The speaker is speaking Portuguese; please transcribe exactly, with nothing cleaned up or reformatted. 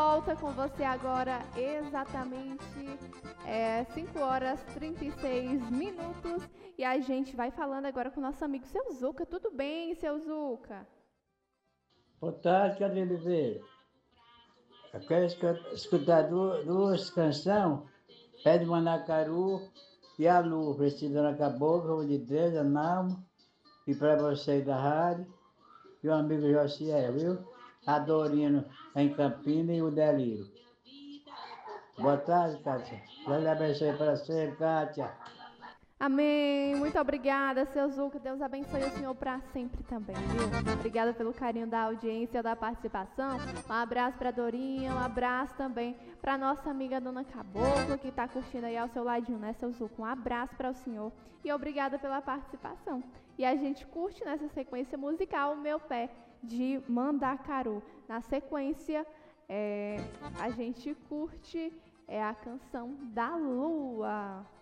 volta com você agora exatamente é, cinco horas e trinta e seis minutos e a gente vai falando agora com o nosso amigo Seu Zuca. Tudo bem, Seu Zuca? Boa tarde, Cadê Oliveira? Eu quero escu- escutar duas, duas canções, Pé de Manacaru e a Lu, Precisando Caboclo, de Deus, Anamo, e para vocês da rádio, e o amigo Josiel, viu? A Dorino em Campina e o Delírio. Boa tarde, Kátia. Deus lhe abençoe para você, Kátia. Amém. Muito obrigada, Seu Zuca. Deus abençoe o senhor para sempre também, viu? Obrigada pelo carinho da audiência, da participação. Um abraço para Dorinha, um abraço também para nossa amiga Dona Caboclo, que está curtindo aí ao seu ladinho, né, Seu Zuca? Um abraço para o senhor e obrigada pela participação. E a gente curte nessa sequência musical o Meu Pé de Mandacaru. Na sequência, é, a gente curte é a canção da Lua.